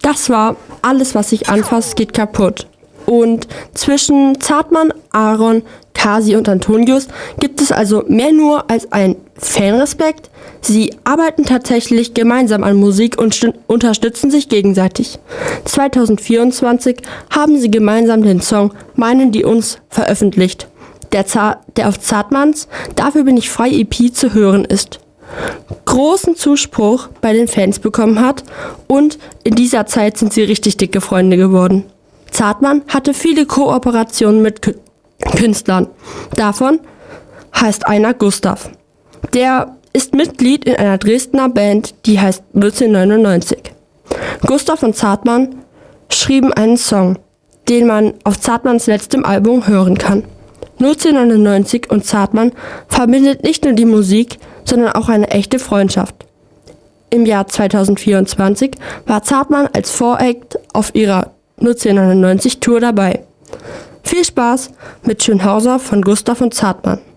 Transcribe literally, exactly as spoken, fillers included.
Das war Alles, was sich anfasst, geht kaputt. Und zwischen Zartmann, Aaron, Kasi und Antonius gibt es also mehr nur als ein Fanrespekt. Sie arbeiten tatsächlich gemeinsam an Musik und st- unterstützen sich gegenseitig. zwanzig vierundzwanzig haben sie gemeinsam den Song Meinen die uns veröffentlicht, der, Zar- der auf Zartmanns Dafür bin ich frei E P zu hören ist. Großen Zuspruch bei den Fans bekommen hat und in dieser Zeit sind sie richtig dicke Freunde geworden. Zartmann hatte viele Kooperationen mit Kü- Künstlern. Davon heißt einer Gustav. Der ist Mitglied in einer Dresdner Band, die heißt neunzehnhundertneunundneunzig. Gustav und Zartmann schrieben einen Song, den man auf Zartmanns letztem Album hören kann. neunzehnhundertneunundneunzig und Zartmann verbindet nicht nur die Musik, sondern auch eine echte Freundschaft. Im Jahr zwanzig vierundzwanzig war Zartmann als Voract auf ihrer neunzehnhundertneunzig Tour dabei. Viel Spaß mit Schönhauser von Gustav und Zartmann.